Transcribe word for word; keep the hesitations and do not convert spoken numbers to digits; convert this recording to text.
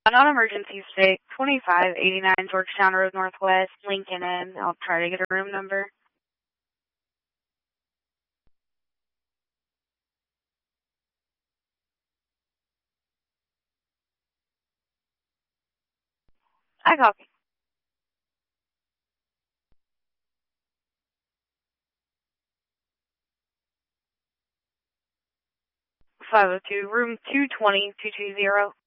Non-emergency stick, twenty-five eighty-nine Georgetown Road Northwest, Lincoln Inn. I'll try to get a room number. I copy. five oh two, room two twenty, two two zero.